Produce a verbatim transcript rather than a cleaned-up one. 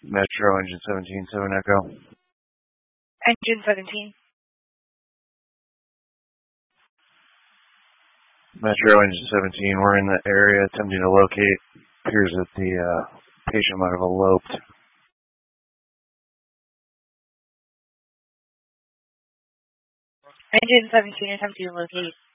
Metro, engine seventeen, seven Echo. Engine seventeen. Metro, engine seventeen, we're in the area attempting to locate. Appears that the uh, patient might have eloped. Engine seventeen, attempting to locate.